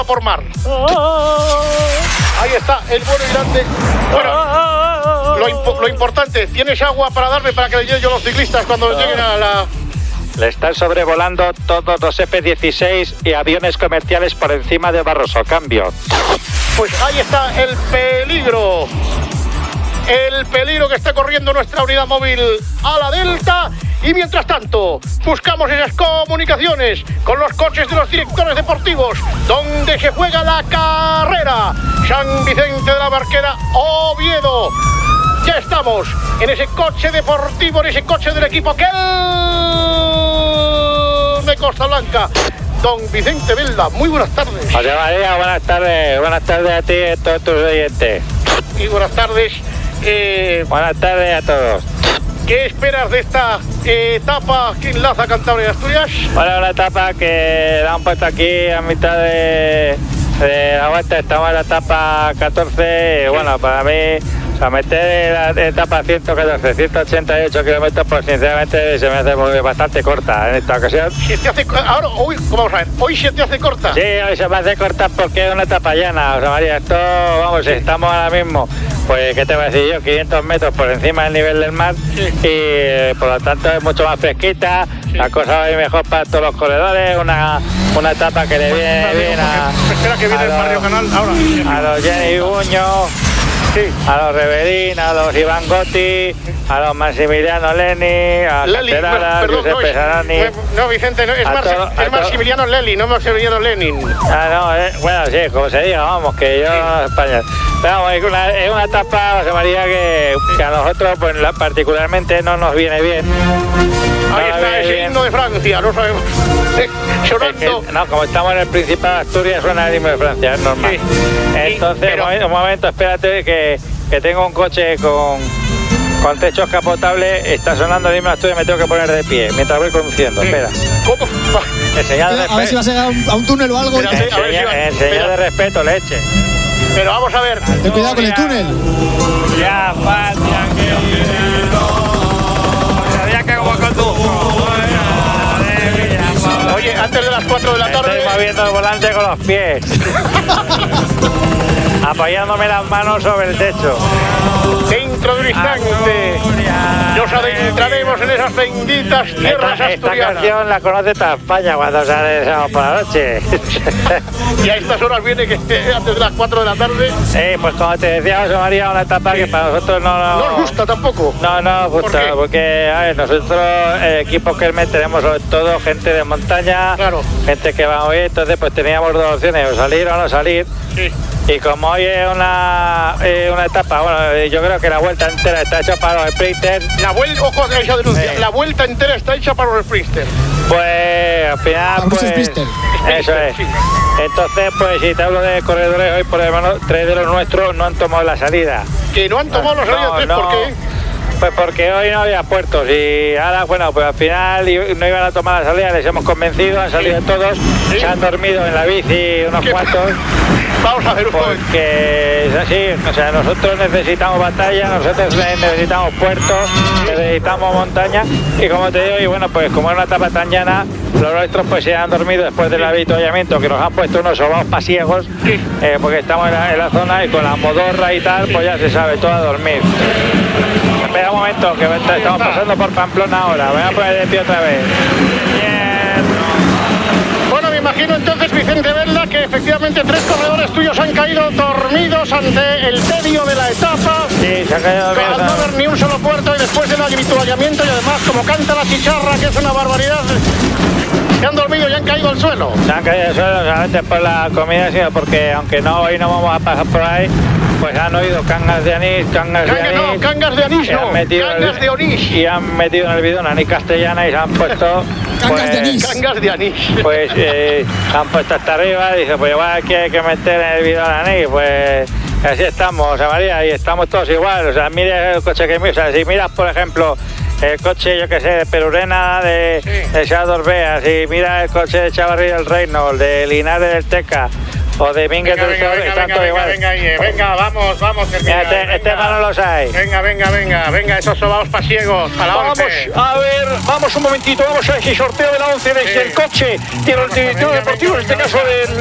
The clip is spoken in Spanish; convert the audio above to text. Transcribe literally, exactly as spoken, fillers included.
por mar. Ahí está, el bueno y grande. Bueno, lo, impo lo importante, ¿tienes agua para darme para que le lleven yo a los ciclistas cuando lleguen a la...? Le están sobrevolando todos los F dieciséis y aviones comerciales por encima de Barroso. Cambio. Pues ahí está el peligro. El peligro que está corriendo nuestra unidad móvil a la Delta. Y mientras tanto, buscamos esas comunicaciones con los coches de los directores deportivos, donde se juega la carrera. San Vicente de la Barquera, Oviedo. Ya estamos en ese coche deportivo, en ese coche del equipo que de Costa Blanca. Don Vicente Belda, muy buenas tardes. José María, buenas tardes. Buenas tardes a ti y a todos tus oyentes. Y buenas tardes. Eh, buenas tardes a todos. ¿Qué esperas de esta eh, etapa que enlaza Cantabria y Asturias? Bueno, una etapa que la han puesto aquí a mitad de, de la vuelta. Estamos en la etapa catorce. Bueno, para mí, a meter la etapa ciento catorce, ciento ochenta y ocho kilómetros, pues sinceramente se me hace muy, bastante corta en esta ocasión. ¿Se te hace, ahora, hoy, vamos a ver, hoy se te hace corta? Sí, hoy se me hace corta porque es una etapa llana, José María. Esto, vamos, estamos ahora mismo, pues, ¿qué te voy a decir yo? quinientos metros por encima del nivel del mar, sí. Y eh, por lo tanto es mucho más fresquita, sí. La cosa va a ir mejor para todos los corredores, una, una etapa que le viene pues, bien a... Espera que viene el Barrio Canal ahora. A los Jenny Buño. Sí. A los Reverín, a los Iván Gotti, a los Maximiliano Leni, a Leli, Caterara, a Giuseppe no, Sarani. No, Vicente, no, es, Mar todo, es Maximiliano Leli, no Maximiliano Lenin. Ah, no, eh, bueno, sí, como se diga, vamos, que yo sí. Español. Pero vamos, es una, es una etapa, José María, que, que a nosotros pues, la, particularmente no nos viene bien. Ahí no está ese himno de Francia, no sabemos. Sonando. Es que, no, como estamos en el Principado de Asturias, suena el himno de Francia, es normal. Sí. Entonces, pero... un, momento, un momento, espérate, que, que tengo un coche con, con techo escapotable, está sonando el himno de Asturias, me tengo que poner de pie mientras voy conduciendo. Sí. Espera. ¿Cómo? Enseñad de a ver si vas a llegar a un, a un túnel o algo. Espérate, enseña, si va... enseña de respeto, leche. Pero vamos a ver. Ten cuidado con el túnel. Ya, Patria, que sabía que como conduzco. Oye, antes de las cuatro de la tarde... Estoy moviendo el volante con los pies. Apoyándome las manos sobre el techo. Dentro de un instante nos adentraremos en esas benditas tierras esta, asturianas. Esta canción la conoce toda España cuando sale de sábado por la noche. Y a estas horas viene que antes de las cuatro de la tarde. Sí, pues como te decía José María, una etapa sí. Que para nosotros no... No, no nos gusta tampoco. No, no nos gusta, ¿por porque a ver, nosotros, el equipo que tenemos sobre todo gente de montaña, claro. Gente que va muy bien, entonces pues teníamos dos opciones, o salir o no salir. Sí. Y como hoy es una, eh, una etapa, bueno, yo creo que la vuelta entera está hecha para los sprinters. La vuelta, ojo a esa denuncia, sí. La vuelta entera está hecha para los sprinters. Pues al final, pues, eso es. Sí. Entonces, pues si te hablo de corredores, hoy por lo menos tres de los nuestros no han tomado la salida. ¿Que no han tomado la salida? No, ¿Tres? no. ¿Por qué? Pues porque hoy no había puertos y ahora, bueno, pues al final no iban a tomar la salida, les hemos convencido, han salido sí. Todos, ¿sí? Se han dormido en la bici unos ¿Qué? cuantos. Vamos a ver un poco. Porque es así, o sea, nosotros necesitamos batalla, nosotros necesitamos puertos, necesitamos montaña y como te digo, y bueno, pues como es una etapa tan llana, los nuestros pues se han dormido después del avituallamiento, que nos han puesto unos sobaos pasiegos, eh, porque estamos en la, en la zona y con la modorra y tal, pues ya se sabe, todo a dormir. Espera un momento, que estamos pasando por Pamplona ahora, voy a poner de pie otra vez. Bueno, me imagino entonces, Vicente Belda, que efectivamente tres corredores tuyos han caído dormidos ante el tedio de la etapa. Sí, se han caído dormidos. Al no haber ni un solo puerto y después del avituallamiento y además como canta la chicharra, que es una barbaridad, se han dormido y han caído al suelo. Se han caído al suelo solamente por la comida, sino porque aunque no hoy no vamos a pasar por ahí, pues han oído cangas de anís, cangas Canga, de anís. No, cangas de anís, no, cangas el, de onís. Y han metido en el bidón anís castellana y se han puesto... Cangas pues, de anís. Cangas de anís. Pues eh, se han puesto hasta arriba y dice, pues igual aquí hay que meter en el bidón anís, pues... Así estamos, José María, y estamos todos igual. O sea, mira el coche que mira, o sea, si miras, por ejemplo, el coche, yo que sé, de Perurena, de, sí. de Seador Bea, si mira el coche de Chavarri del Reino, el de Linares del Teca, o de Minguez del Sol, están todos igual. Venga, venga, venga, vamos, vamos. Mira, este, este mano los hay. Venga, venga, venga, venga, esos sobaos pasiegos, a la Vamos, once. a ver, vamos un momentito, vamos a ese sorteo de la once desde sí. El coche, y el director deportivo, en este caso del